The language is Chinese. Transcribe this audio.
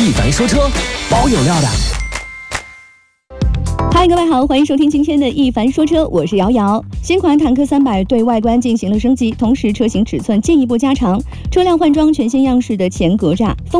一凡说车，保有料的。 嗨，各位好，欢迎收听今天的一凡说车，我是瑶瑶。新款坦克300对外观进行了升级，同时车型尺寸进一步加长，车辆换装全新样式的前格栅。